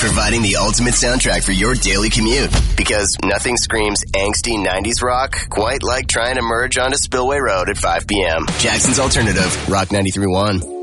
providing the ultimate soundtrack for your daily commute. Because nothing screams angsty 90s rock quite like trying to merge onto Spillway Road at 5 p.m. Jackson's Alternative, Rock 93.1.